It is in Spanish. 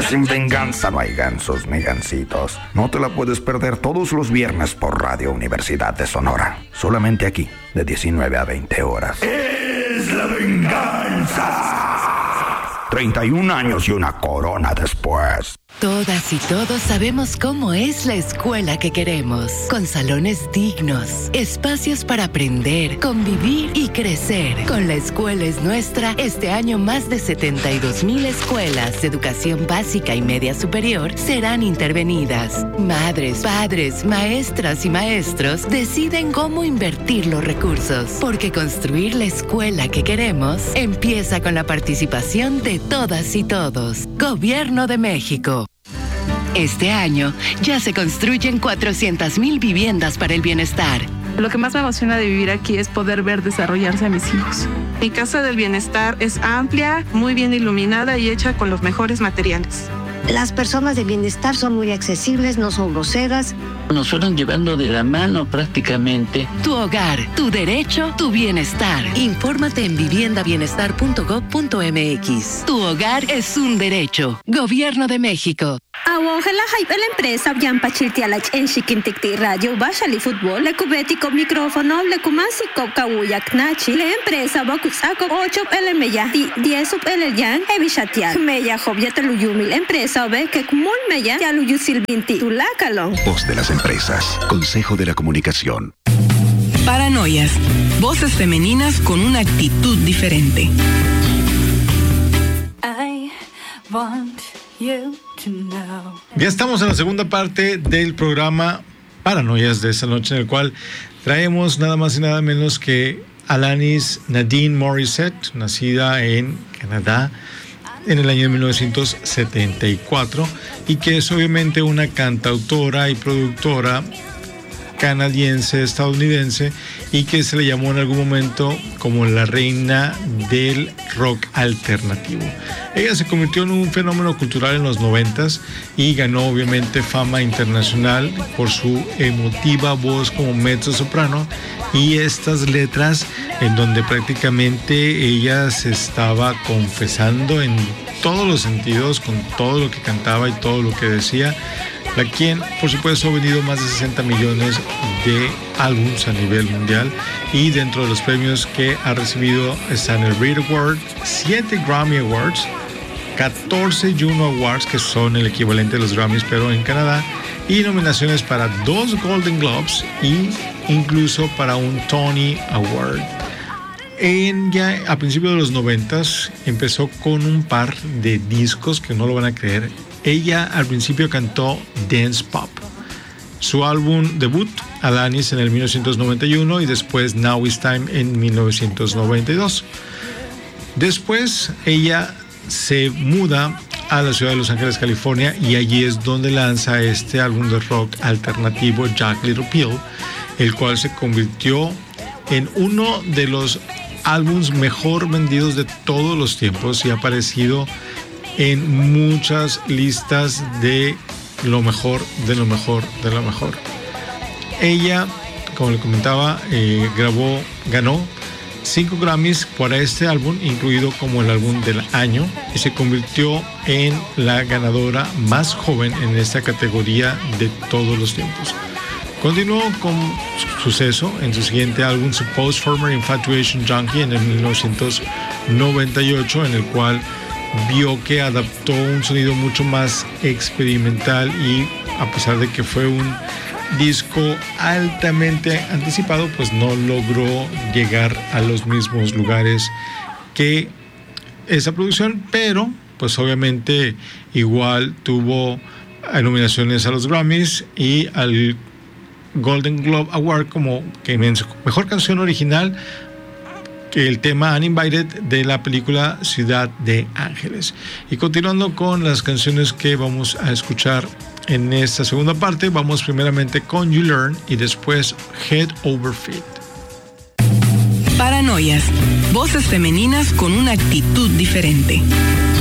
sin venganza no hay gansos ni gansitos. No te la puedes perder todos los viernes por Radio Universidad de Sonora. Solamente aquí, de 19 a 20 horas. ¡Es la venganza! 31 años y una corona después. Todas y todos sabemos cómo es la escuela que queremos, con salones dignos, espacios para aprender, convivir y crecer. Con La Escuela es Nuestra, este año más de 72,000 escuelas de educación básica y media superior serán intervenidas. Madres, padres, maestras y maestros deciden cómo invertir los recursos, porque construir la escuela que queremos empieza con la participación de todas y todos. Gobierno de México. Este año ya se construyen 400,000 viviendas para el bienestar. Lo que más me emociona de vivir aquí es poder ver desarrollarse a mis hijos. Mi casa del bienestar es amplia, muy bien iluminada y hecha con los mejores materiales. Las personas de bienestar son muy accesibles, no son groseras. Nos fueron llevando de la mano prácticamente. Tu hogar, tu derecho, tu bienestar. Infórmate en viviendabienestar.gov.mx. Tu hogar es un derecho. Gobierno de México. Awongela hype la empresa Yampa Chiltialach en Chiquinticti Radio Bashali Fútbol, le cubético micrófono, le kumasi Kawuyak Nachi, la empresa Bakusako 8 LMya, 10 LYan, Evishatial, Meya Joviateluyumi, la empresa ve que Kumul Meya, Yaluyu Silvinti, Tulakalon. Voz de las empresas, Consejo de la Comunicación. Paranoias, voces femeninas con una actitud diferente. I want you. Ya estamos en la segunda parte del programa Paranoias de esta noche, en el cual traemos nada más y nada menos que Alanis Nadine Morissette, nacida en Canadá en el año 1974, y que es obviamente una cantautora y productora canadiense, estadounidense, y que se le llamó en algún momento como la reina del rock alternativo. Ella se convirtió en un fenómeno cultural en los 90s y ganó obviamente fama internacional por su emotiva voz como mezzosoprano y estas letras en donde prácticamente ella se estaba confesando en todos los sentidos, con todo lo que cantaba y todo lo que decía. La quien, por supuesto, ha vendido más de 60 millones de álbumes a nivel mundial, y dentro de los premios que ha recibido están el Brit Award, 7 Grammy Awards, 14 Juno Awards, que son el equivalente a los Grammys pero en Canadá, y nominaciones para 2 Golden Globes y incluso para un Tony Award. Ya a principios de los 90s empezó con un par de discos que no lo van a creer. Ella al principio cantó dance pop. Su álbum debut, Alanis, en el 1991, y después Now It's Time en 1992. Después ella se muda a la ciudad de Los Ángeles, California, y allí es donde lanza este álbum de rock alternativo, Jagged Little Pill, el cual se convirtió en uno de los álbumes mejor vendidos de todos los tiempos y ha aparecido en muchas listas de lo mejor, de lo mejor, de lo mejor. Ella, como le comentaba, ganó 5 Grammys por este álbum, incluido como el álbum del año, y se convirtió en la ganadora más joven en esta categoría de todos los tiempos. Continuó con suceso en su siguiente álbum, Supposed Former Infatuation Junkie, en el 1998, en el cual vio que adaptó un sonido mucho más experimental, y a pesar de que fue un disco altamente anticipado, pues no logró llegar a los mismos lugares que esa producción, pero pues obviamente igual tuvo nominaciones a los Grammys y al Golden Globe Award como que mejor canción original, que el tema Uninvited de la película Ciudad de Ángeles. Y continuando con las canciones que vamos a escuchar en esta segunda parte, vamos primeramente con You Learn y después Head Over Feet. Paranoias, voces femeninas con una actitud diferente.